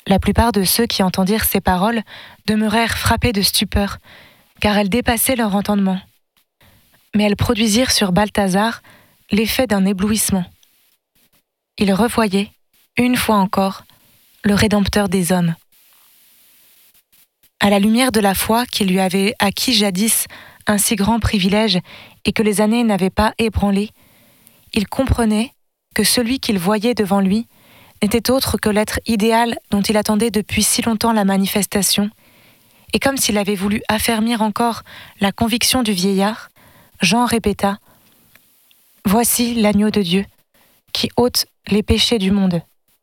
La plupart de ceux qui entendirent ces paroles demeurèrent frappés de stupeur, car elles dépassaient leur entendement. Mais elles produisirent sur Balthazar l'effet d'un éblouissement. Il revoyait, une fois encore, le Rédempteur des hommes. À la lumière de la foi qui lui avait acquis jadis un si grand privilège et que les années n'avaient pas ébranlé, il comprenait que celui qu'il voyait devant lui n'était autre que l'être idéal dont il attendait depuis si longtemps la manifestation, et comme s'il avait voulu affermir encore la conviction du vieillard, Jean répéta « Voici l'agneau de Dieu, qui ôte les péchés du monde. »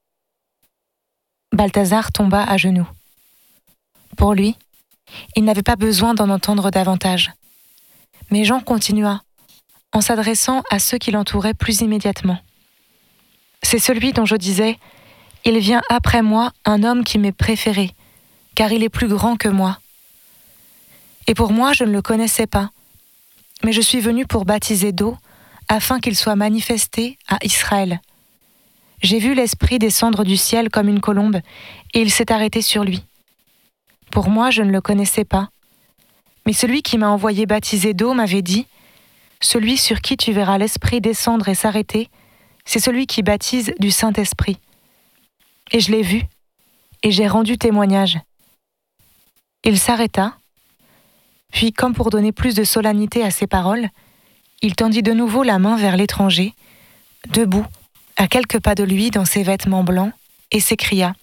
Balthazar tomba à genoux. Pour lui, il n'avait pas besoin d'en entendre davantage. Mais Jean continua, en s'adressant à ceux qui l'entouraient plus immédiatement. « C'est celui dont je disais, il vient après moi un homme qui m'est préféré, car il est plus grand que moi. Et pour moi, je ne le connaissais pas, mais je suis venu pour baptiser d'eau, afin qu'il soit manifesté à Israël. J'ai vu l'Esprit descendre du ciel comme une colombe, et il s'est arrêté sur lui. Pour moi, je ne le connaissais pas, mais celui qui m'a envoyé baptiser d'eau m'avait dit, « Celui sur qui tu verras l'Esprit descendre et s'arrêter, c'est celui qui baptise du Saint-Esprit. » Et je l'ai vu, et j'ai rendu témoignage. Il s'arrêta, puis, comme pour donner plus de solennité à ses paroles, il tendit de nouveau la main vers l'étranger, debout, à quelques pas de lui dans ses vêtements blancs, et s'écria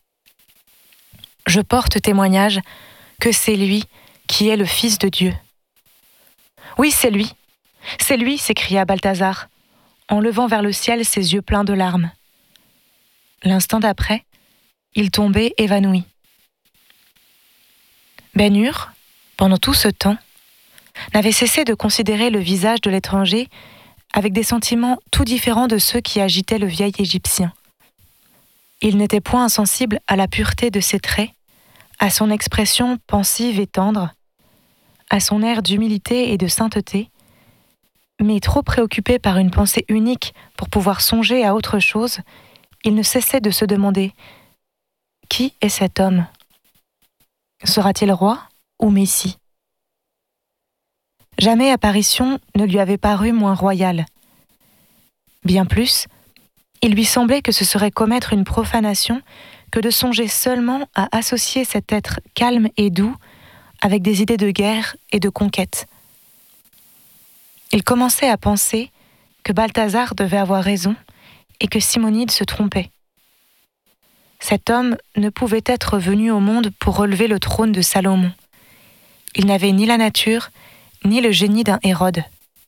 « Je porte témoignage que c'est lui qui est le Fils de Dieu. »« Oui, c'est lui, s'écria Balthazar, en levant vers le ciel ses yeux pleins de larmes. L'instant d'après, il tombait évanoui. Ben-Hur, pendant tout ce temps, n'avait cessé de considérer le visage de l'étranger avec des sentiments tout différents de ceux qui agitaient le vieil Égyptien. Il n'était point insensible à la pureté de ses traits, à son expression pensive et tendre, à son air d'humilité et de sainteté, mais trop préoccupé par une pensée unique pour pouvoir songer à autre chose, il ne cessait de se demander « Qui est cet homme ? Sera-t-il roi ou messie ?» Jamais apparition ne lui avait paru moins royale. Bien plus, il lui semblait que ce serait commettre une profanation que de songer seulement à associer cet être calme et doux avec des idées de guerre et de conquête. Il commençait à penser que Balthazar devait avoir raison et que Simonide se trompait. Cet homme ne pouvait être venu au monde pour relever le trône de Salomon. Il n'avait ni la nature, ni le génie d'un Hérode.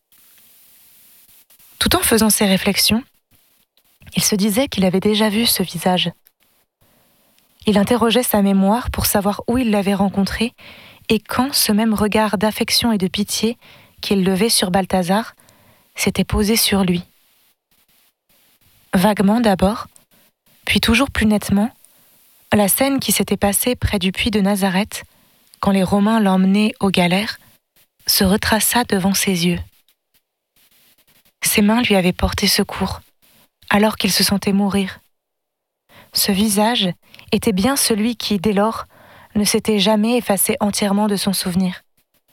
Tout en faisant ces réflexions, il se disait qu'il avait déjà vu ce visage. Il interrogeait sa mémoire pour savoir où il l'avait rencontré et quand ce même regard d'affection et de pitié qu'il levait sur Balthazar s'était posé sur lui. Vaguement d'abord, puis toujours plus nettement, la scène qui s'était passée près du puits de Nazareth, quand les Romains l'emmenaient aux galères, se retraça devant ses yeux. Ses mains lui avaient porté secours, alors qu'il se sentait mourir. Ce visage était bien celui qui, dès lors, ne s'était jamais effacé entièrement de son souvenir.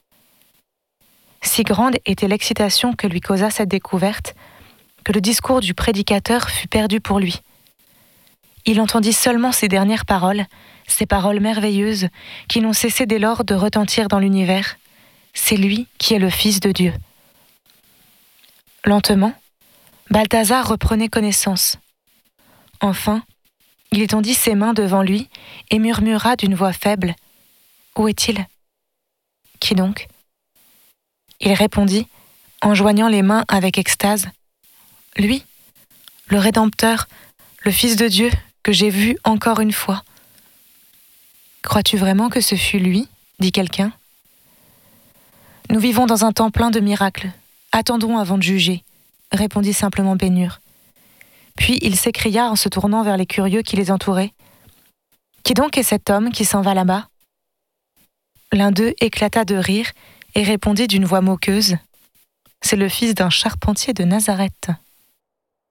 Si grande était l'excitation que lui causa cette découverte, que le discours du prédicateur fut perdu pour lui. Il entendit seulement ces dernières paroles, ces paroles merveilleuses qui n'ont cessé dès lors de retentir dans l'univers. C'est lui qui est le Fils de Dieu. Lentement, Balthazar reprenait connaissance. Enfin, il étendit ses mains devant lui et murmura d'une voix faible « Où est-il ? Qui donc ?» Il répondit, en joignant les mains avec extase « Lui, le Rédempteur, le Fils de Dieu, que j'ai vu encore une fois. » « Crois-tu vraiment que ce fut lui ?» dit quelqu'un. « Nous vivons dans un temps plein de miracles. Attendons avant de juger, » répondit simplement Ben-Hur. Puis il s'écria en se tournant vers les curieux qui les entouraient. « Qui donc est cet homme qui s'en va là-bas ?» L'un d'eux éclata de rire et répondit d'une voix moqueuse. « C'est le fils d'un charpentier de Nazareth. »